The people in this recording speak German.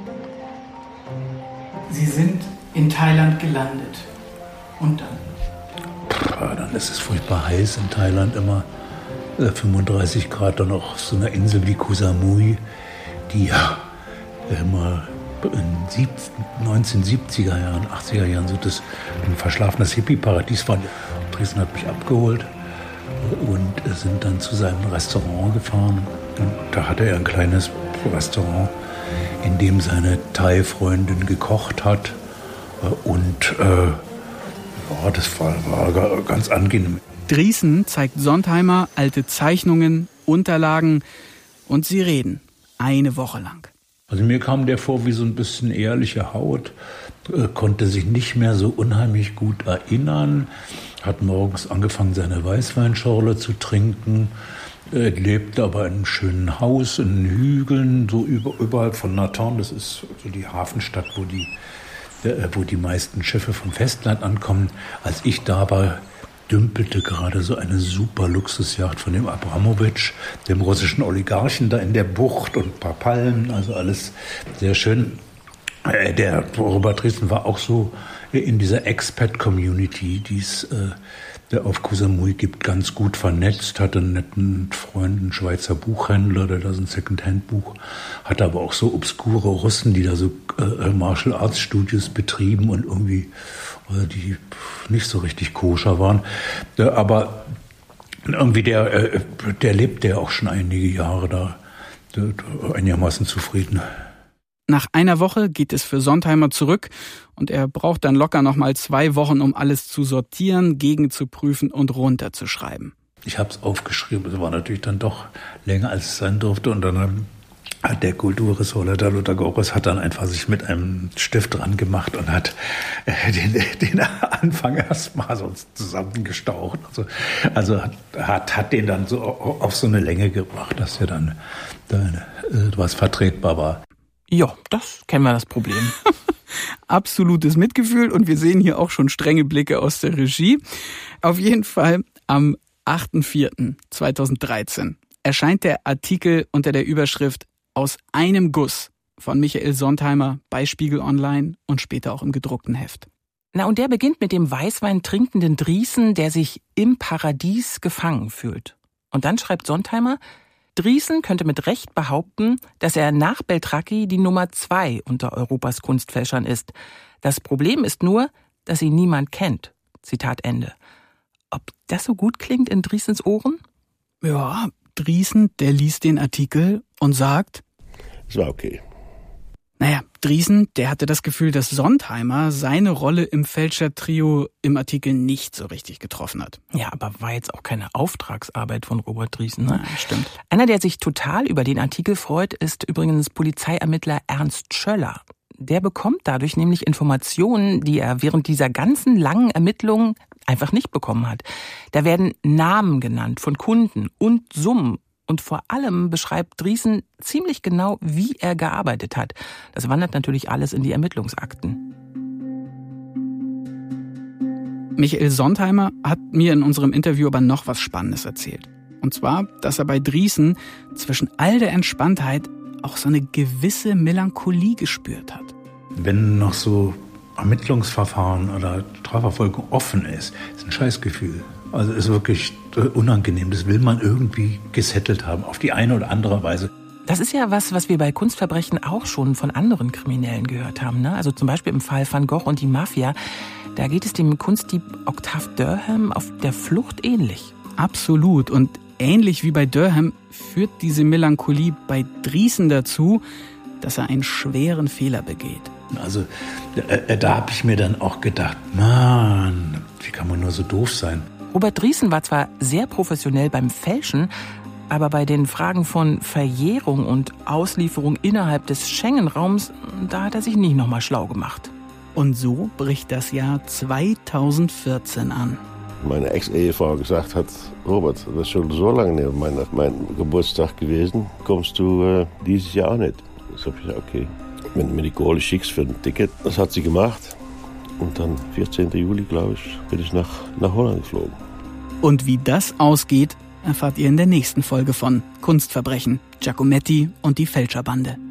Sie sind in Thailand gelandet. Und dann? Dann ist es furchtbar heiß in Thailand immer. 35 Grad, dann auf so einer Insel wie Koh Samui, die ja immer in 1970er Jahren, 80er Jahren so das ein verschlafenes Hippie-Paradies war. Dresden hat mich abgeholt und sind dann zu seinem Restaurant gefahren. Und da hatte er ein kleines Restaurant, in dem seine Thai-Freundin gekocht hat. Und das war ganz angenehm. Drießen zeigt Sontheimer alte Zeichnungen, Unterlagen und sie reden 1 Woche lang. Also mir kam der vor wie so ein bisschen ehrliche Haut, konnte sich nicht mehr so unheimlich gut erinnern, hat morgens angefangen, seine Weißweinschorle zu trinken, lebte aber in einem schönen Haus, in den Hügeln, so überhalb von Natal. Das ist so die Hafenstadt, wo die meisten Schiffe vom Festland ankommen. Als ich da war, dümpelte gerade so eine super Luxusjacht von dem Abramowitsch, dem russischen Oligarchen, da in der Bucht und ein paar Palmen, also alles sehr schön. Der Robert Drießen war auch so in dieser Expat-Community, die es auf Koh Samui gibt, ganz gut vernetzt, hatte einen netten Freund, einen Schweizer Buchhändler, der da so ein Secondhand-Buch hatte, aber auch so obskure Russen, die da so Martial Arts Studios betrieben und irgendwie die nicht so richtig koscher waren. Aber irgendwie der lebte ja auch schon einige Jahre da, einigermaßen zufrieden. Nach 1 Woche geht es für Sontheimer zurück und er braucht dann locker nochmal 2 Wochen, um alles zu sortieren, gegenzuprüfen und runterzuschreiben. Ich habe es aufgeschrieben, es war natürlich dann doch länger, als es sein durfte. Und dann hat der Kulturressort, der Lothar Goris, hat dann einfach sich mit einem Stift dran gemacht und hat den Anfang erstmal so zusammengestaucht. Also hat den dann so auf so eine Länge gebracht, dass er dann was vertretbar war. Ja, das kennen wir, das Problem. Absolutes Mitgefühl und wir sehen hier auch schon strenge Blicke aus der Regie. Auf jeden Fall am 8.4.2013 erscheint der Artikel unter der Überschrift Aus einem Guss von Michael Sontheimer bei Spiegel Online und später auch im gedruckten Heft. Na, und der beginnt mit dem Weißwein trinkenden Drießen, der sich im Paradies gefangen fühlt. Und dann schreibt Sontheimer, Drießen könnte mit Recht behaupten, dass er nach Beltracchi die Nummer 2 unter Europas Kunstfälschern ist. Das Problem ist nur, dass ihn niemand kennt. Zitat Ende. Ob das so gut klingt in Driesens Ohren? Ja, Drießen, der liest den Artikel und sagt, es war okay. Naja, Drießen, der hatte das Gefühl, dass Sontheimer seine Rolle im Fälschertrio im Artikel nicht so richtig getroffen hat. Ja, aber war jetzt auch keine Auftragsarbeit von Robert Drießen, ne? Ja, stimmt. Einer, der sich total über den Artikel freut, ist übrigens Polizeiermittler Ernst Schöller. Der bekommt dadurch nämlich Informationen, die er während dieser ganzen langen Ermittlungen einfach nicht bekommen hat. Da werden Namen genannt von Kunden und Summen. Und vor allem beschreibt Drießen ziemlich genau, wie er gearbeitet hat. Das wandert natürlich alles in die Ermittlungsakten. Michael Sontheimer hat mir in unserem Interview aber noch was Spannendes erzählt. Und zwar, dass er bei Drießen zwischen all der Entspanntheit auch so eine gewisse Melancholie gespürt hat. Wenn noch so Ermittlungsverfahren oder Strafverfolgung offen ist ein Scheißgefühl. Also ist wirklich unangenehm. Das will man irgendwie gesettelt haben, auf die eine oder andere Weise. Das ist ja was wir bei Kunstverbrechen auch schon von anderen Kriminellen gehört haben, ne? Also zum Beispiel im Fall Van Gogh und die Mafia. Da geht es dem Kunstdieb Octave Durham auf der Flucht ähnlich. Absolut. Und ähnlich wie bei Durham führt diese Melancholie bei Drießen dazu, dass er einen schweren Fehler begeht. Also da habe ich mir dann auch gedacht, Mann, wie kann man nur so doof sein? Robert Drießen war zwar sehr professionell beim Fälschen, aber bei den Fragen von Verjährung und Auslieferung innerhalb des Schengen-Raums, da hat er sich nicht nochmal schlau gemacht. Und so bricht das Jahr 2014 an. Meine Ex-Ehefrau gesagt hat, Robert, das ist schon so lange nicht mein Geburtstag gewesen, kommst du dieses Jahr auch nicht. Ich habe gesagt, okay, wenn du mir die Kohle schickst für ein Ticket, das hat sie gemacht. Und dann 14. Juli, glaube ich, bin ich nach Holland geflogen. Und wie das ausgeht, erfahrt ihr in der nächsten Folge von Kunstverbrechen, Giacometti und die Fälscherbande.